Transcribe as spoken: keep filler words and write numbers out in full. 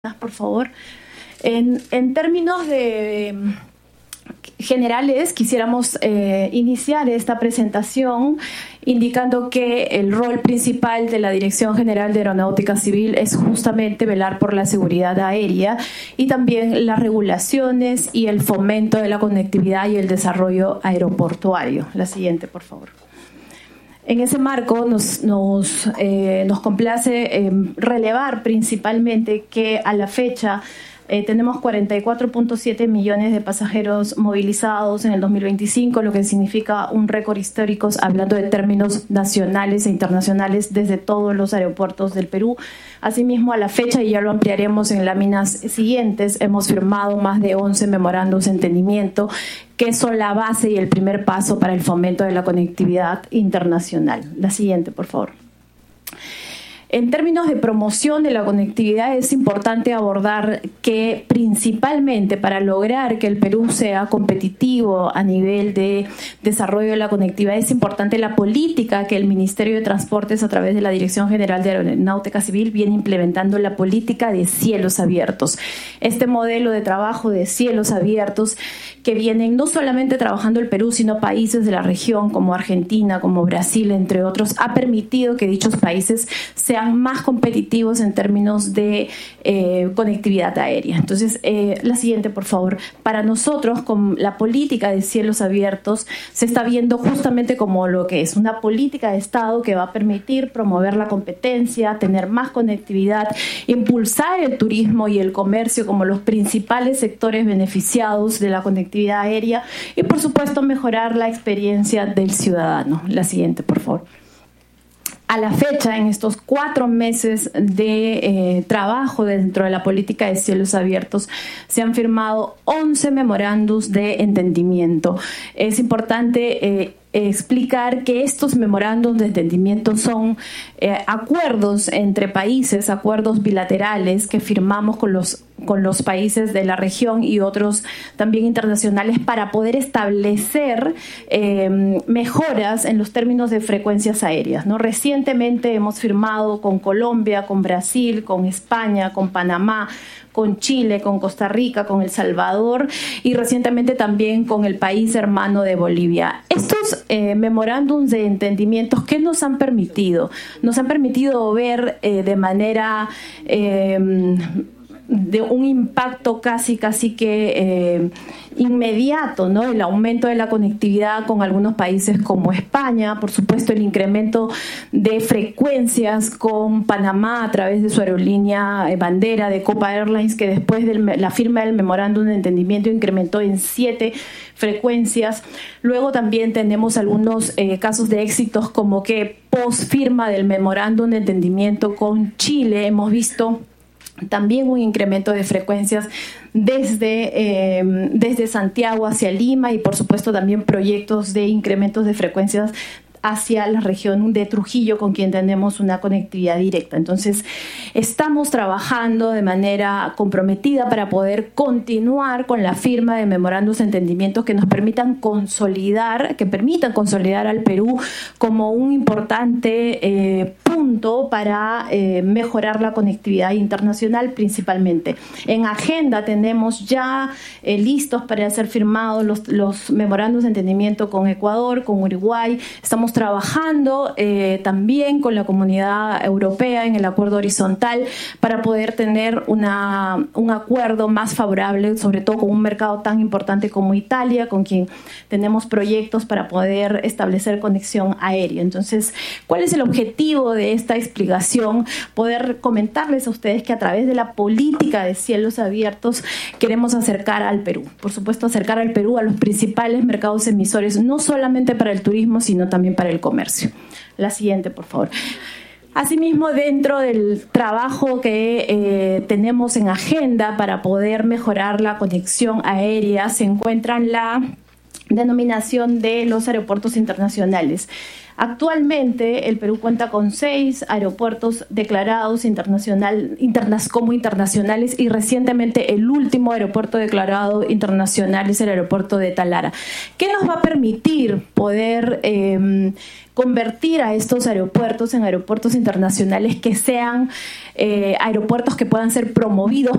Por favor. En, en términos de eh, generales, quisiéramos eh, iniciar esta presentación indicando que el rol principal de la Dirección General de Aeronáutica Civil es justamente velar por la seguridad aérea y también las regulaciones y el fomento de la conectividad y el desarrollo aeroportuario. La siguiente, por favor. En ese marco nos, nos, eh, nos complace eh, relevar principalmente que a la fecha eh, tenemos cuarenta y cuatro punto siete millones de pasajeros movilizados en el dos mil veinticinco, lo que significa un récord histórico hablando de términos nacionales e internacionales desde todos los aeropuertos del Perú. Asimismo, a la fecha, y ya lo ampliaremos en láminas siguientes, hemos firmado más de once memorandos de entendimiento que son la base y el primer paso para el fomento de la conectividad internacional. La siguiente, por favor. En términos de promoción de la conectividad es importante abordar que principalmente para lograr que el Perú sea competitivo a nivel de desarrollo de la conectividad es importante la política que el Ministerio de Transportes a través de la Dirección General de Aeronáutica Civil viene implementando, la política de cielos abiertos. Este modelo de trabajo de cielos abiertos que vienen no solamente trabajando el Perú, sino países de la región como Argentina, como Brasil, entre otros, ha permitido que dichos países sean más competitivos en términos de eh, conectividad aérea. Entonces, eh, la siguiente, por favor. Para nosotros, con la política de cielos abiertos, se está viendo justamente como lo que es una política de Estado que va a permitir promover la competencia, tener más conectividad, impulsar el turismo y el comercio como los principales sectores beneficiados de la conectividad aérea y, por supuesto, mejorar la experiencia del ciudadano. La siguiente, por favor. A la fecha, en estos cuatro meses de eh, trabajo dentro de la política de cielos abiertos, se han firmado once memorandos de entendimiento. Es importante eh, explicar que estos memorandos de entendimiento son eh, acuerdos entre países, acuerdos bilaterales que firmamos con los con los países de la región y otros también internacionales para poder establecer eh, mejoras en los términos de frecuencias aéreas, ¿no? Recientemente hemos firmado con Colombia, con Brasil, con España, con Panamá, con Chile, con Costa Rica, con El Salvador y recientemente también con el país hermano de Bolivia. Estos eh, memorándums de entendimientos, ¿qué nos han permitido? Nos han permitido ver eh, de manera Eh, de un impacto casi casi que eh, inmediato, ¿no? El aumento de la conectividad con algunos países como España, por supuesto el incremento de frecuencias con Panamá a través de su aerolínea eh, bandera de Copa Airlines, que después de la firma del memorándum de entendimiento incrementó en siete frecuencias. Luego también tenemos algunos eh, casos de éxitos como que post firma del memorándum de entendimiento con Chile hemos visto también un incremento de frecuencias desde, eh, desde Santiago hacia Lima y por supuesto también proyectos de incrementos de frecuencias hacia la región de Trujillo, con quien tenemos una conectividad directa. Entonces, estamos trabajando de manera comprometida para poder continuar con la firma de memorandos de entendimientos que nos permitan consolidar, que permitan consolidar al Perú como un importante eh, punto para eh, mejorar la conectividad internacional principalmente. En agenda tenemos ya eh, listos para ser firmados los, los memorandos de entendimiento con Ecuador, con Uruguay. Estamos trabajando eh, también con la Comunidad Europea en el acuerdo horizontal para poder tener una, un acuerdo más favorable, sobre todo con un mercado tan importante como Italia, con quien tenemos proyectos para poder establecer conexión aérea. Entonces, ¿cuál es el objetivo de esta explicación? Poder comentarles a ustedes que a través de la política de cielos abiertos queremos acercar al Perú. Por supuesto, acercar al Perú a los principales mercados emisores, no solamente para el turismo, sino también para el comercio. La siguiente, por favor. Asimismo, dentro del trabajo que eh, tenemos en agenda para poder mejorar la conexión aérea, se encuentran la denominación de los aeropuertos internacionales. Actualmente, el Perú cuenta con seis aeropuertos declarados internacional, internas, como internacionales, y recientemente el último aeropuerto declarado internacional es el aeropuerto de Talara. ¿Qué nos va a permitir poder eh, convertir a estos aeropuertos en aeropuertos internacionales que sean eh, aeropuertos que puedan ser promovidos